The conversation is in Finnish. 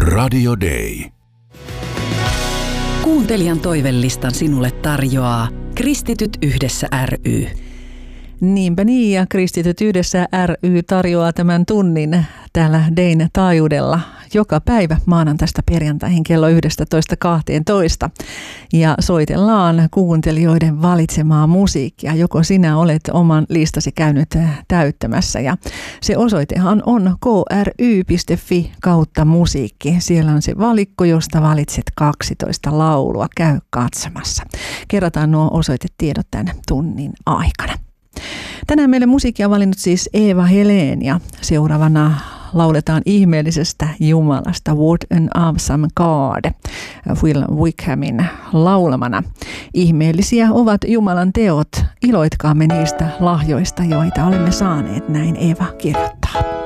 Radio Day. Kuuntelijan toivelistan sinulle tarjoaa Kristityt yhdessä ry. Niinpä niin, ja Kristityt yhdessä ry tarjoaa tämän tunnin täällä Dayn taajuudella joka päivä maanantaista perjantaihin kello 11:12. Ja soitellaan kuuntelijoiden valitsemaa musiikkia, joko sinä olet oman listasi käynyt täyttämässä. Ja se osoitehan on kry.fi/musiikki. Siellä on se valikko, josta valitset 12 laulua. Käy katsomassa. Kerrataan nuo osoitetiedot tämän tunnin aikana. Tänään meille musiikkia on valinnut siis Eva Helén ja seuraavana lauletaan ihmeellisestä Jumalasta What an Awesome God Will Wickhamin laulamana. Ihmeellisiä ovat Jumalan teot, iloitkaamme niistä lahjoista, joita olemme saaneet, näin Eva kirjoittaa.